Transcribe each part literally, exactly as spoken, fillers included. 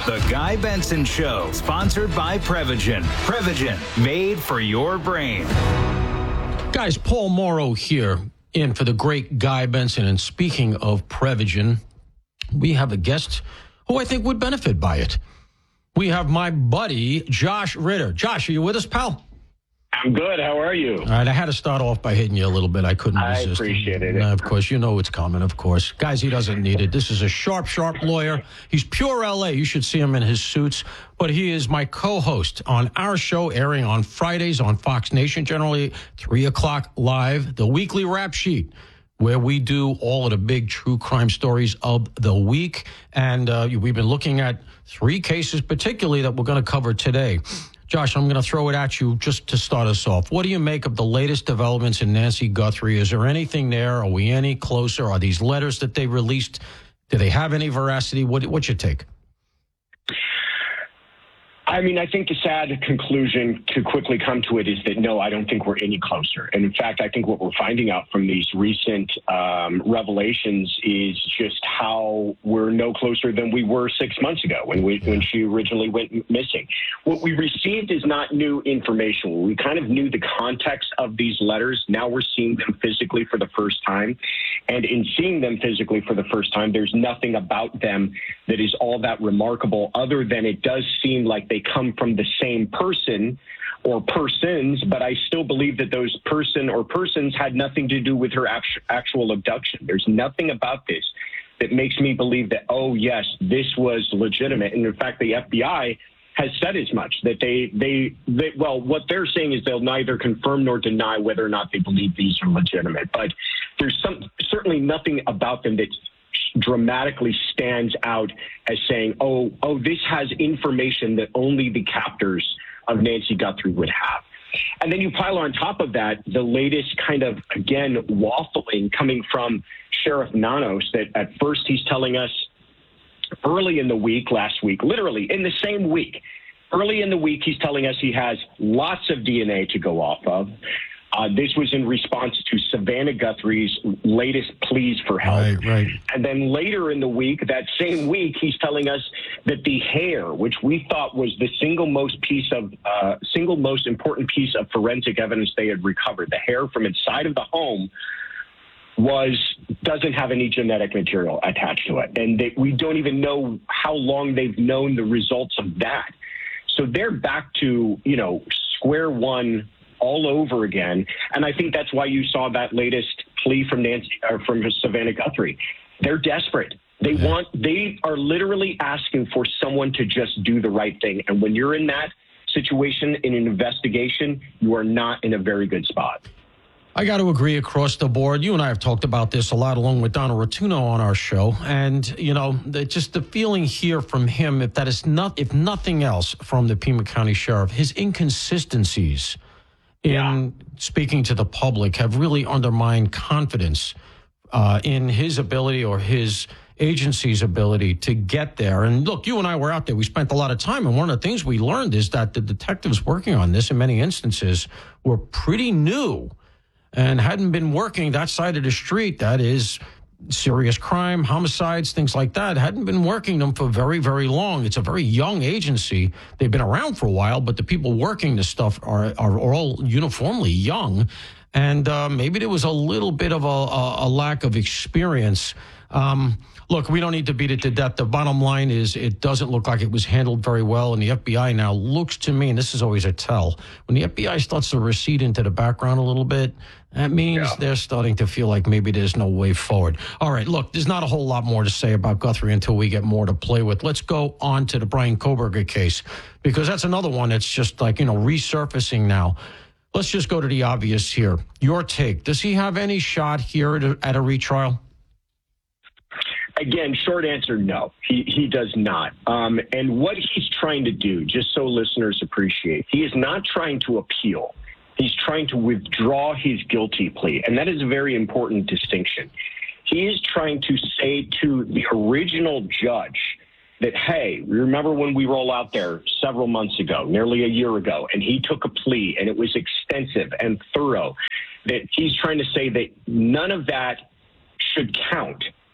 The Guy Benson Show, sponsored by Prevagen. Prevagen, made for your brain. Guys, Paul Morrow here, in for the great Guy Benson. And speaking of Prevagen, we have a guest who I think would benefit by it. We have my buddy, Josh Ritter. Josh, are you with us, pal? I'm good. How are you? All right, I had to start off by hitting you a little bit. I couldn't I resist. appreciate it. No, of course, you know it's coming, of course. Guys, he doesn't need it. This is a sharp, sharp lawyer. He's pure L A. You should see him in his suits. But he is my co-host on our show, airing on Fridays on Fox Nation, generally three o'clock live, the weekly rap sheet, where we do all of the big true crime stories of the week. And uh, we've been looking at three cases particularly that we're going to cover today. Josh, I'm going to throw it at you just to start us off. What do you make of the latest developments in Nancy Guthrie? Is there anything there? Are we any closer? Are these letters that they released, do they have any veracity? What, what's your take? I mean, I think the sad conclusion to quickly come to it is that, no, I don't think we're any closer. And in fact, I think what we're finding out from these recent um, revelations is just how we're no closer than we were six months ago when we, when she originally went missing. What we received is not new information. We kind of knew the context of these letters. Now we're seeing them physically for the first time. And in seeing them physically for the first time, there's nothing about them that is all that remarkable, other than it does seem like they come from the same person or persons, but I still believe that those person or persons had nothing to do with her actu- actual abduction. There's nothing about this that makes me believe that, oh, yes, this was legitimate. And in fact, the F B I has said as much, that they, they, they, well, what they're saying is they'll neither confirm nor deny whether or not they believe these are legitimate. But there's some certainly nothing about them that dramatically stands out as saying, oh, oh, this has information that only the captors of Nancy Guthrie would have. And then you pile on top of that the latest kind of, again, waffling coming from Sheriff Nanos, that at first he's telling us early in the week, last week, literally in the same week, early in the week, he's telling us he has lots of D N A to go off of. Uh, this was in response to Savannah Guthrie's latest pleas for help. Right, right. And then later in the week, that same week, he's telling us that the hair, which we thought was the single most piece of, uh, single most important piece of forensic evidence they had recovered, the hair from inside of the home, was doesn't have any genetic material attached to it. And they, we don't even know how long they've known the results of that. So they're back to, you know, square one all over again. And I think that's why you saw that latest plea from Nancy or from Savannah Guthrie. They're desperate. They yeah. want, they are literally asking for someone to just do the right thing. And when you're in that situation in an investigation, you are not in a very good spot. I got to agree across the board. You and I have talked about this a lot, along with Donna Rotuno on our show. And, you know, the, just the feeling here from him, if that is not, if nothing else from the Pima County Sheriff, his inconsistencies in yeah. speaking to the public have really undermined confidence uh, in his ability or his agency's ability to get there. And look, you and I were out there. We spent a lot of time. And one of the things we learned is that the detectives working on this in many instances were pretty new and hadn't been working that side of the street. That is serious crime, homicides, things like that. Hadn't been working them for very, very long. It's a very young agency. They've been around for a while, but the people working this stuff are, are all uniformly young. And uh, maybe there was a little bit of a, a, a lack of experience. Um, look, we don't need to beat it to death. The bottom line is it doesn't look like it was handled very well. And the F B I now looks to me, and this is always a tell, when the F B I starts to recede into the background a little bit, that means yeah. they're starting to feel like maybe there's no way forward. All right, look, there's not a whole lot more to say about Guthrie until we get more to play with. Let's go on to the Bryan Kohberger case, because that's another one that's just like, you know, resurfacing now. Let's just go to the obvious here. Your take. Does he have any shot here at a, at a retrial? Again, short answer, no. He he does not. Um, and what he's trying to do, just so listeners appreciate, he is not trying to appeal. He's trying to withdraw his guilty plea, and that is a very important distinction. He is trying to say to the original judge that, hey, remember when we rolled out there several months ago, nearly a year ago, and he took a plea, and it was extensive and thorough, that he's trying to say that none of that should count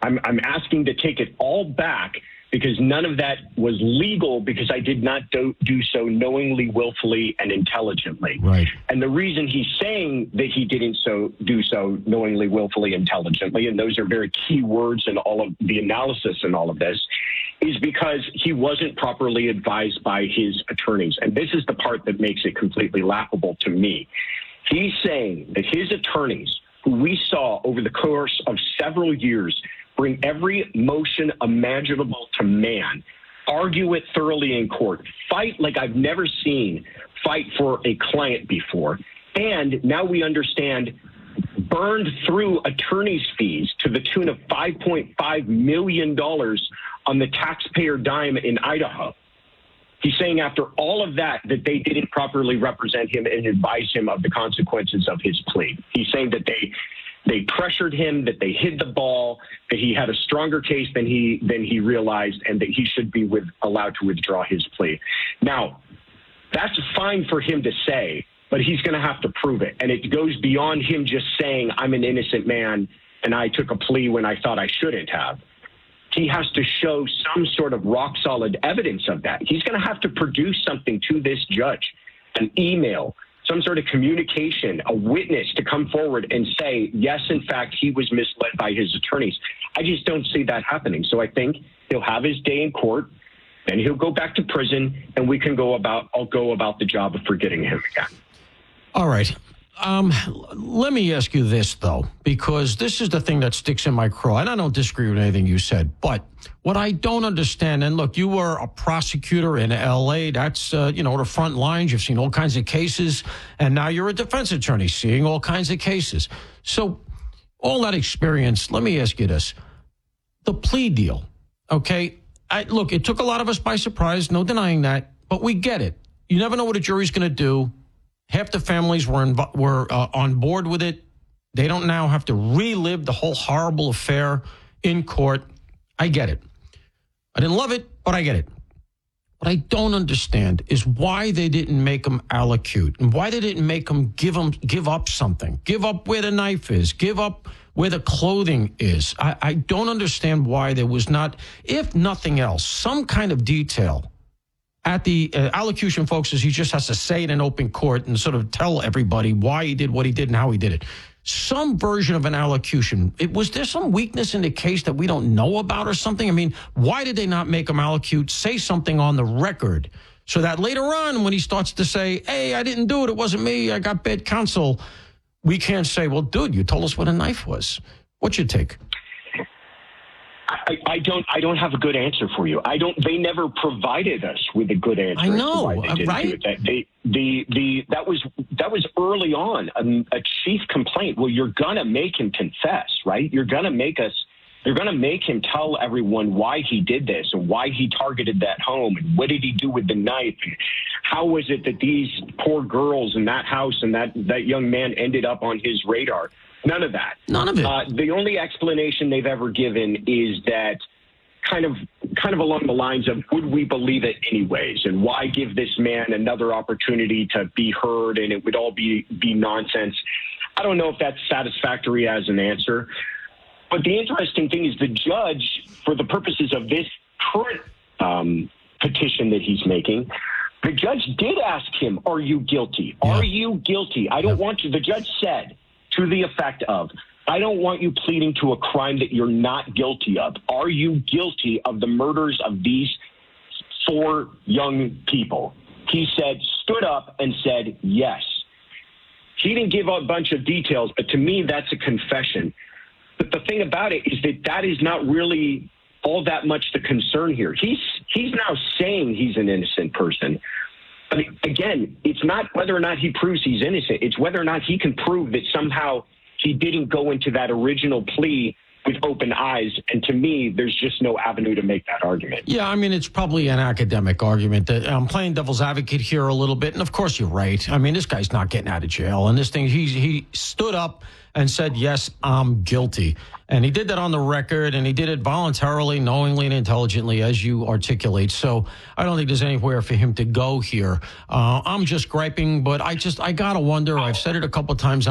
I'm, I'm asking to take it all back because none of that was legal because I did not do, do so knowingly, willfully, and intelligently. Right. And the reason he's saying that he didn't so do so knowingly, willfully, intelligently, and those are very key words in all of the analysis in all of this, is because he wasn't properly advised by his attorneys. And this is the part that makes it completely laughable to me. He's saying that his attorneys, who we saw over the course of several years, bring every motion imaginable to man, argue it thoroughly in court, fight like I've never seen, fight for a client before. And now we understand burned through attorney's fees to the tune of five point five million dollars on the taxpayer dime in Idaho. He's saying after all of that, that they didn't properly represent him and advise him of the consequences of his plea. He's saying that they They pressured him, that they hid the ball, that he had a stronger case than he than he realized, and that he should be with, allowed to withdraw his plea. Now, that's fine for him to say, but he's going to have to prove it. And it goes beyond him just saying, I'm an innocent man and I took a plea when I thought I shouldn't have. He has to show some sort of rock-solid evidence of that. He's going to have to produce something to this judge, an email, some sort of communication, a witness to come forward and say, yes, in fact, he was misled by his attorneys. I just don't see that happening. So I think he'll have his day in court, and he'll go back to prison, and we can go about, I'll go about the job of forgetting him again. All right. Um, let me ask you this, though, because this is the thing that sticks in my craw, and I don't disagree with anything you said, but what I don't understand, and look, you were a prosecutor in L A, that's, uh, you know, the front lines, you've seen all kinds of cases, and now you're a defense attorney seeing all kinds of cases. So all that experience, let me ask you this. The plea deal, okay, I, look, it took a lot of us by surprise, no denying that, but we get it. You never know what a jury's going to do. Half the families were inv- were uh, on board with it. They don't now have to relive the whole horrible affair in court. I get it. I didn't love it, but I get it. What I don't understand is why they didn't make them allocute and why they didn't make them give them give up something, give up where the knife is, give up where the clothing is. I, I don't understand why there was not, if nothing else, some kind of detail at the uh, allocution, folks, is he just has to say it in open court and sort of tell everybody why he did what he did and how he did it. Some version of an allocution. It, was there some weakness in the case that we don't know about or something? I mean, why did they not make him allocute, say something on the record so that later on when he starts to say, hey, I didn't do it, it wasn't me, I got bad counsel, we can't say, well, dude, you told us what a knife was. What's your take? I, I don't. I don't have a good answer for you. I don't. They never provided us with a good answer. I know, as to why they didn't right? do it. That they, the the that was that was early on a, a chief complaint. Well, you're gonna make him confess, right? You're gonna make us. You're gonna make him tell everyone why he did this and why he targeted that home and what did he do with the knife and how was it that these poor girls in that house and that that young man ended up on his radar. None of that. None of it. Uh, the only explanation they've ever given is that kind of kind of along the lines of, would we believe it anyways? And why give this man another opportunity to be heard and it would all be, be nonsense? I don't know if that's satisfactory as an answer. But the interesting thing is the judge, for the purposes of this current um, petition that he's making, the judge did ask him, are you guilty? Yeah. Are you guilty? I don't yeah. want you. The judge said, to the effect of, I don't want you pleading to a crime that you're not guilty of. Are you guilty of the murders of these four young people? He said, stood up and said, yes. He didn't give a bunch of details, but to me, that's a confession. But the thing about it is that that is not really all that much the concern here. He's, he's now saying he's an innocent person. But again, it's not whether or not he proves he's innocent. It's whether or not he can prove that somehow he didn't go into that original plea with open eyes. And to me, there's just no avenue to make that argument. Yeah, I mean, it's probably an academic argument. That I'm playing devil's advocate here a little bit. And of course, you're right. I mean, this guy's not getting out of jail. And this thing, he, he stood up and said, yes, I'm guilty. And he did that on the record, and he did it voluntarily, knowingly, and intelligently, as you articulate. So I don't think there's anywhere for him to go here. Uh, I'm just griping, but I just, I got to wonder, I've said it a couple of times